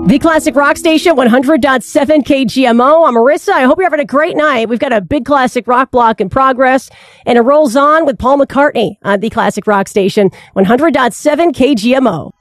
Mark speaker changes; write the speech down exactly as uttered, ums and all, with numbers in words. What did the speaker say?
Speaker 1: The Classic Rock Station, one hundred point seven K G M O. I'm Marissa. I hope you're having a great night. We've got a big classic rock block in progress, and it rolls on with Paul McCartney on the Classic Rock Station, one hundred point seven K G M O.